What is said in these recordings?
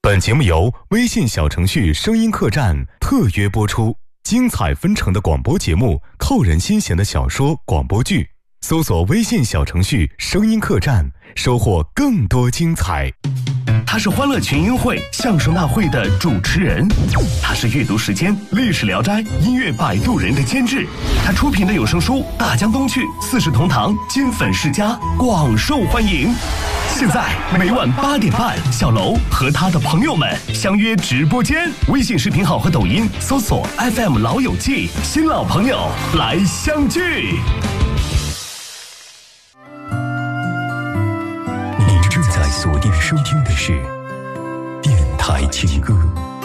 本节目由微信小程序声音客栈特约播出，精彩纷呈的广播节目，扣人心弦的小说广播剧，搜索微信小程序声音客栈，收获更多精彩。 他是欢乐群英会相声大会的主持人，他是阅读时间历史聊斋音乐摆渡人的监制，他出品的有声书大江东去四世同堂金粉世家广受欢迎。现在每晚8点半，小楼和他的朋友们相约直播间，微信视频号和抖音搜索 FM 老友记，新老朋友来相聚。 你正在锁定收听的是电台情歌。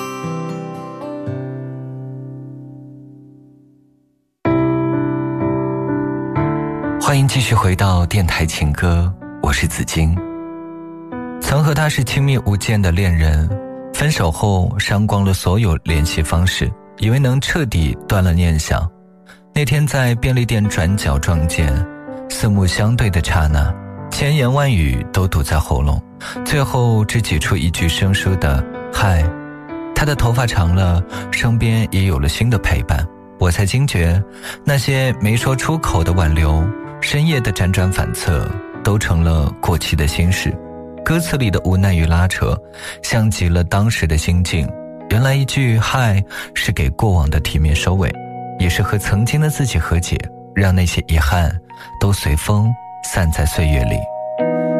欢迎继续回到电台情歌，我是子金。曾和他是亲密无间的恋人，分手后删光了所有联系方式，以为能彻底断了念想。那天在便利店转角撞见，四目相对的刹那，千言万语都堵在喉咙，最后只挤出一句生疏的嗨。他的头发长了，身边也有了新的陪伴，我才惊觉那些没说出口的挽留，深夜的辗转反侧，都成了过期的心事。歌词里的无奈与拉扯，像极了当时的心境。原来一句嗨是给过往的体面收尾，也是和曾经的自己和解，让那些遗憾都随风散在岁月里。